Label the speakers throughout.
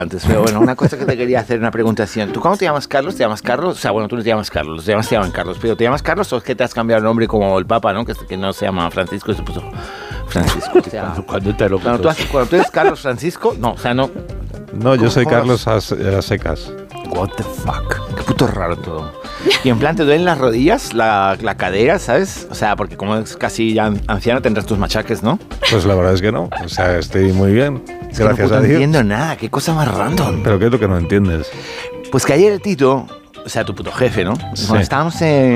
Speaker 1: antes, pero bueno, una cosa que te quería hacer, una preguntación. ¿Tú cómo te llamas, Carlos? ¿Te llamas Carlos? O sea, bueno, tú no te llamas Carlos, los demás te llaman Carlos, pero ¿te llamas Carlos o es que te has cambiado el nombre como el Papa, ¿no? Que no se llama Francisco y se puso Francisco. O sea, cuando tú eres Carlos Francisco, no, o sea, no.
Speaker 2: No, yo soy Carlos a secas.
Speaker 1: What the fuck. Qué puto raro todo. Y en plan, ¿te duelen las rodillas, la cadera, sabes? O sea, porque como es casi ya anciano tendrás tus machaques, ¿no?
Speaker 2: Pues la verdad es que no. O sea, estoy muy bien.
Speaker 1: Es
Speaker 2: gracias
Speaker 1: que no
Speaker 2: a Dios.
Speaker 1: No entiendo nada. Qué cosa más random.
Speaker 2: ¿Pero qué es lo que no entiendes?
Speaker 1: Pues que ayer el Tito, o sea, tu puto jefe, ¿no?
Speaker 2: Sí.
Speaker 1: Cuando estábamos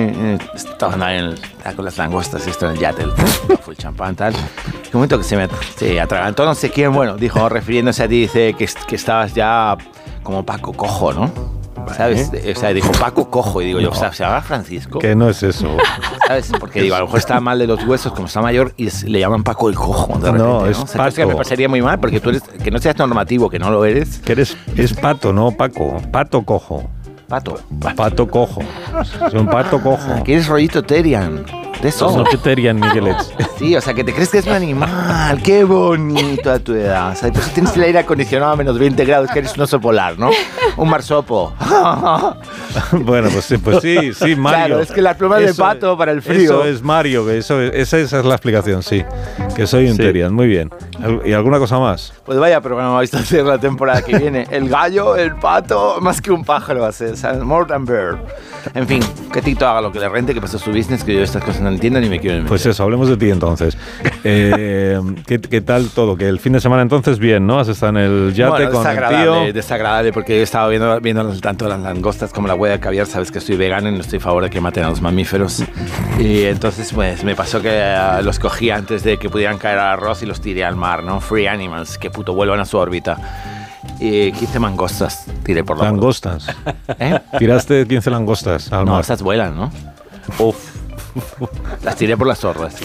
Speaker 1: con las langostas, esto en el yate, fue el champán, tal. En un momento que se atragantó no sé quién, bueno, dijo, refiriéndose a ti, dice que estabas ya como Paco Cojo, ¿no? ¿Sabes? O sea, dijo Paco Cojo y digo yo, o sea, ¿se llama Francisco?
Speaker 2: Que no es eso.
Speaker 1: ¿Sabes? Porque digo, a lo mejor está mal de los huesos, como está mayor, y le llaman Paco el Cojo. De repente,
Speaker 2: no, es
Speaker 1: o sea,
Speaker 2: Paco.
Speaker 1: Es que me pasaría muy mal porque tú eres, que no seas normativo, que no lo eres.
Speaker 2: Que es Pato, no Paco. Pato Cojo.
Speaker 1: Pato.
Speaker 2: Pato Cojo. Es un pato cojo.
Speaker 1: Que eres rollito Terian. De esos.
Speaker 2: No que Terian Miguelets.
Speaker 1: Sí, o sea, que te crees que es un animal. Qué bonito a tu edad. O sea, pues tienes el aire acondicionado a menos 20 grados, que eres un oso polar, ¿no? Un marsopo.
Speaker 2: Bueno, pues sí, Mario.
Speaker 1: Claro, es que las plumas de pato para el frío.
Speaker 2: Eso es Mario, esa es la explicación, sí. Que soy un Terian, muy bien. ¿Y alguna cosa más?
Speaker 1: Pues vaya programa vais a hacer la temporada que viene. El gallo, el pato, más que un pájaro va a ser. O sea, more than bird. En fin, que Tito haga lo que le rente, que pase su business, que yo estas cosas no entiendo ni me quiero meter.
Speaker 2: Pues eso, hablemos de ti entonces. ¿Qué tal todo? Que el fin de semana entonces bien, ¿no? Has estado en el yate con el tío.
Speaker 1: Desagradable, porque he estado viendo tanto las langostas como la hueá de caviar. Sabes que estoy vegano y no estoy a favor de que maten a los mamíferos. Y entonces pues me pasó que los cogí antes de que pudieran caer al arroz y los tiré al mar, ¿no? Free animals, que puto vuelvan a su órbita. Y 15 mangostas tiré por la
Speaker 2: ¿Langostas?
Speaker 1: ¿Eh?
Speaker 2: ¿Tiraste 15 langostas al mar?
Speaker 1: No, esas vuelan, ¿no? Uf. Las tiré por las zorras.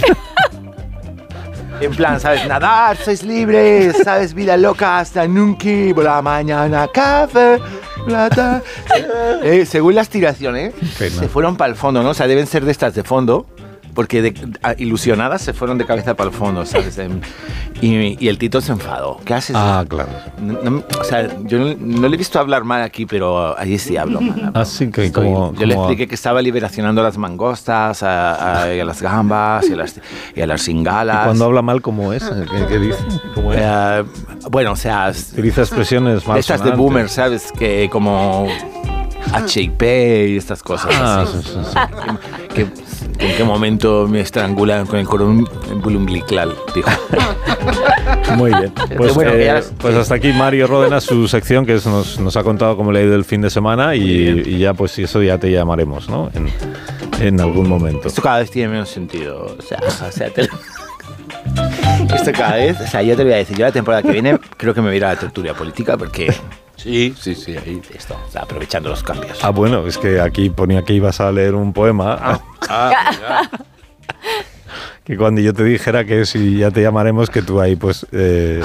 Speaker 1: En plan, ¿sabes? Nadar, sois libres, ¿sabes? Vida loca hasta nunca, por la mañana, café, plata. Según las tiraciones, se fueron para el fondo, ¿no? O sea, deben ser de estas de fondo, porque ilusionadas se fueron de cabeza para el fondo, ¿sabes? Y el Tito se enfadó. ¿Qué haces?
Speaker 2: Ah, claro.
Speaker 1: O sea, yo no le he visto hablar mal aquí, pero allí sí hablo mal.
Speaker 2: Así que
Speaker 1: yo le expliqué que estaba liberacionando a las mangostas, a las gambas y a las cingalas.
Speaker 2: ¿Y cuando habla mal, cómo es? ¿Qué dice? ¿Cómo es?
Speaker 1: Bueno, o sea...
Speaker 2: Utiliza expresiones más
Speaker 1: estas de boomer, ¿sabes? Que como... HIP y estas cosas. Sí. ¿En qué momento me estrangulan con el cordón umbilical? Dijo.
Speaker 2: Muy bien. Pues hasta aquí Mario Ródenas, su sección, que nos ha contado cómo le ha ido el fin de semana y ya pues eso ya te llamaremos, ¿no? En algún momento.
Speaker 1: Esto cada vez tiene menos sentido. O sea esto cada vez... O sea, ya te voy a decir, yo la temporada que viene creo que me voy a ir a la tertulia política porque... Sí, ahí esto, o sea, aprovechando los cambios.
Speaker 2: Ah, bueno, es que aquí ponía que ibas a leer un poema. Que cuando yo te dijera que si ya te llamaremos, que tú ahí pues te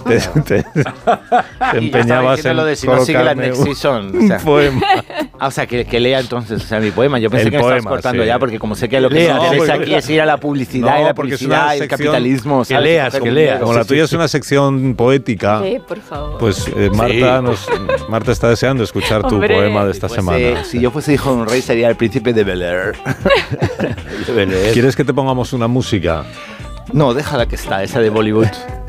Speaker 2: empeñabas en
Speaker 1: lo de si no sigue la Next Season, o sea,
Speaker 2: un poema.
Speaker 1: O sea, que lea entonces, o sea, mi poema. Yo pensé
Speaker 2: El
Speaker 1: que me
Speaker 2: poema,
Speaker 1: estabas cortando
Speaker 2: sí.
Speaker 1: ya, porque como sé que lo que me interesa aquí es ir a la publicidad y la publicidad y el capitalismo.
Speaker 2: Que leas. Como la tuya es una sección poética,
Speaker 3: por favor.
Speaker 2: pues Marta está deseando escuchar tu poema de esta semana.
Speaker 1: Si yo fuese hijo de un rey, sería el príncipe de Bel-Air.
Speaker 2: ¿Quieres que te pongamos una música?
Speaker 1: No, déjala que está, esa de Bollywood.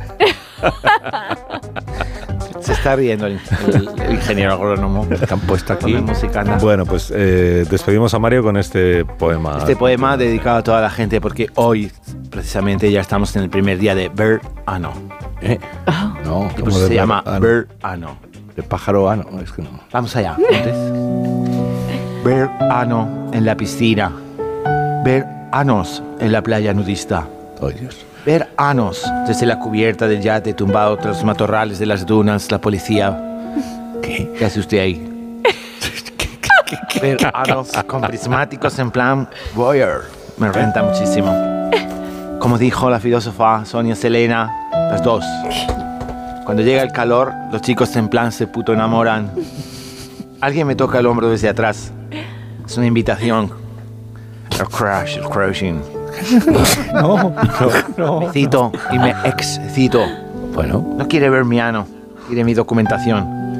Speaker 1: Se está riendo el ingeniero agrónomo que han puesto aquí.
Speaker 2: Bueno, pues despedimos a Mario con este poema.
Speaker 1: Este poema dedicado a toda la gente porque hoy, precisamente, ya estamos en el primer día de verano.
Speaker 2: No,
Speaker 1: pues se llama verano.
Speaker 4: De pájaro ano, es que no.
Speaker 1: Vamos allá. Verano en la piscina. Veranos en la playa nudista.
Speaker 4: Oh, Dios.
Speaker 1: Veranos desde la cubierta del yate tumbado tras los matorrales de las dunas, la policía. ¿Qué hace usted ahí? Veranos con prismáticos en plan voyeur. Me renta muchísimo. Como dijo la filósofa Sonia Selena, las dos. Cuando llega el calor, los chicos en plan se puto enamoran. Alguien me toca el hombro desde atrás. Es una invitación. El crushing.
Speaker 2: No.
Speaker 1: Me cito y me excito.
Speaker 4: Bueno.
Speaker 1: No quiere ver mi ano, quiere mi documentación.